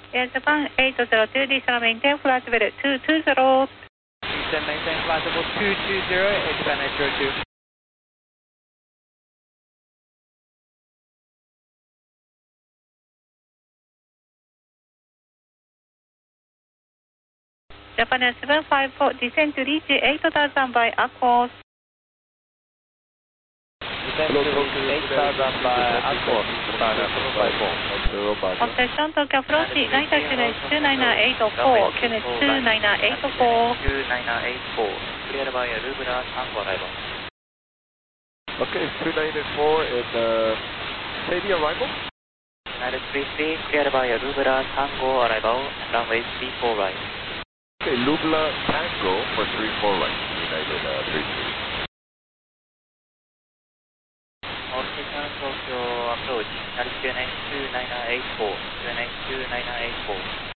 Air Japan 802, descend maintain flight level 220. Descend maintain flight level 220, Air Japan 802. Japan Air 754, descend to reach 8000 by Accord. Descend to reach 8000 by Accord, Japan Air 754. Obsession Tokyo approach 9 QNH 29984, QNH 29984. 29984, cleared by Lubra Tango arrival. Okay, 294 in Sadie arrival. United 33, cleared by Lubra Tango arrival, runway 34 right. Okay, Lubla Tango for 34 right, United 33. All station Tokyo approach, United QNH 29984, QNH 29984.